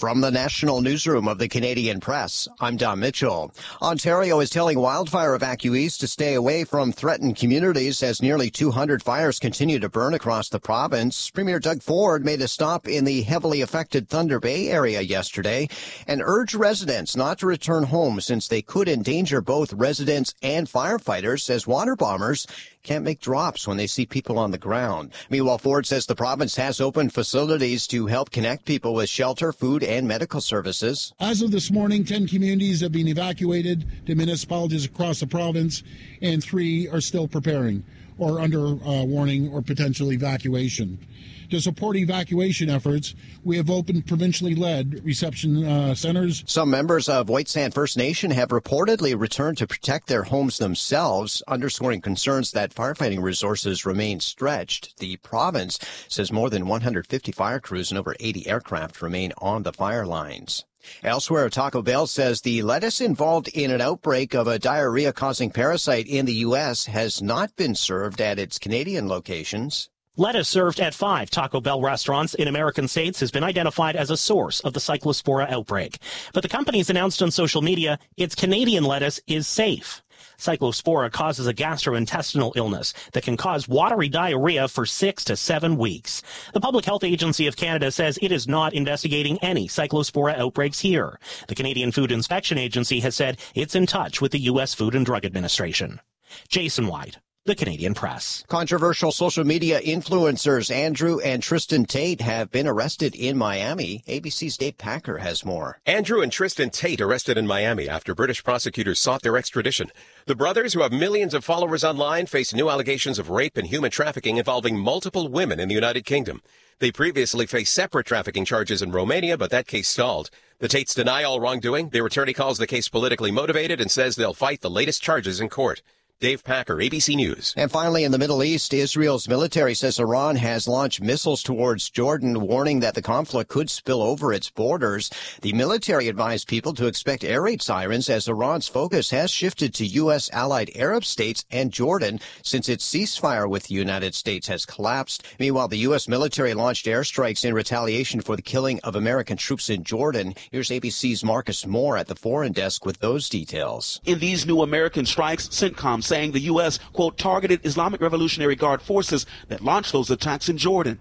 From the National Newsroom of the Canadian Press, I'm Don Mitchell. Ontario is telling wildfire evacuees to stay away from threatened communities as nearly 200 fires continue to burn across the province. Premier Doug Ford made a stop in the heavily affected Thunder Bay area yesterday and urged residents not to return home since they could endanger both residents and firefighters as water bombers can't make drops when they see people on the ground. Meanwhile, Ford says the province has opened facilities to help connect people with shelter, food, and medical services. As of this morning, 10 communities have been evacuated to municipalities across the province, and 3 are still preparing or under warning or potential evacuation. To support evacuation efforts, we have opened provincially led reception centers. Some members of White Sand First Nation have reportedly returned to protect their homes themselves, underscoring concerns that firefighting resources remain stretched. The province says more than 150 fire crews and over 80 aircraft remain on the fire lines. Elsewhere, Taco Bell says the lettuce involved in an outbreak of a diarrhea-causing parasite in the U.S. has not been served at its Canadian locations. Lettuce served at 5 Taco Bell restaurants in American states has been identified as a source of the Cyclospora outbreak. But the company's announced on social media its Canadian lettuce is safe. Cyclospora causes a gastrointestinal illness that can cause watery diarrhea for 6 to 7 weeks. The Public Health Agency of Canada says it is not investigating any Cyclospora outbreaks here. The Canadian Food Inspection Agency has said it's in touch with the U.S. Food and Drug Administration. Jason White, The Canadian Press. Controversial social media influencers Andrew and Tristan Tate have been arrested in Miami. ABC's Dave Packer has more. Andrew and Tristan Tate arrested in Miami after British prosecutors sought their extradition. The brothers, who have millions of followers online, face new allegations of rape and human trafficking involving multiple women in the United Kingdom. They previously faced separate trafficking charges in Romania, but that case stalled. The Tates deny all wrongdoing. Their attorney calls the case politically motivated and says they'll fight the latest charges in court. Dave Packer, ABC News. And finally, in the Middle East, Israel's military says Iran has launched missiles towards Jordan, warning that the conflict could spill over its borders. The military advised people to expect air raid sirens as Iran's focus has shifted to U.S. allied Arab states and Jordan since its ceasefire with the United States has collapsed. Meanwhile, the U.S. military launched airstrikes in retaliation for the killing of American troops in Jordan. Here's ABC's Marcus Moore at the Foreign Desk with those details. In these new American strikes, CENTCOM saying the U.S., quote, targeted Islamic Revolutionary Guard forces that launched those attacks in Jordan.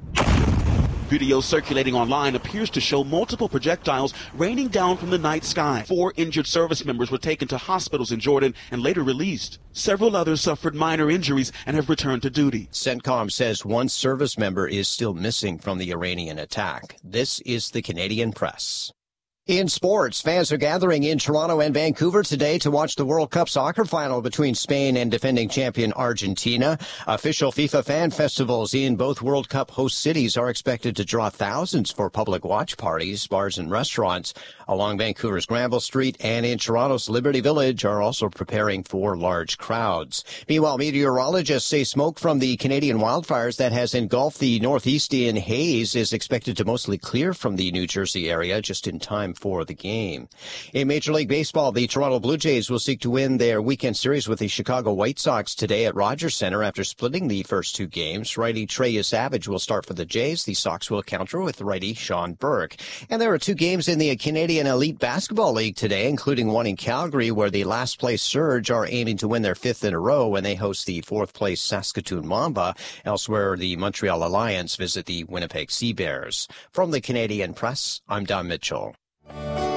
Video circulating online appears to show multiple projectiles raining down from the night sky. 4 injured service members were taken to hospitals in Jordan and later released. Several others suffered minor injuries and have returned to duty. CENTCOM says one service member is still missing from the Iranian attack. This is the Canadian Press. In sports, fans are gathering in Toronto and Vancouver today to watch the World Cup soccer final between Spain and defending champion Argentina. Official FIFA fan festivals in both World Cup host cities are expected to draw thousands for public watch parties. Bars and restaurants along Vancouver's Granville Street and in Toronto's Liberty Village are also preparing for large crowds. Meanwhile, meteorologists say smoke from the Canadian wildfires that has engulfed the northeast in haze is expected to mostly clear from the New Jersey area just in time for the game. In Major League Baseball, the Toronto Blue Jays will seek to win their weekend series with the Chicago White Sox today at Rogers Center after splitting the first 2 games. Righty Trey Savage will start for the Jays. The Sox will counter with righty Sean Burke. And there are 2 games in the Canadian Elite Basketball League today, including one in Calgary where the last place Surge are aiming to win their 5th in a row when they host the 4th place Saskatoon Mamba. Elsewhere, the Montreal Alliance visit the Winnipeg Sea Bears. From the Canadian Press, I'm Don Mitchell.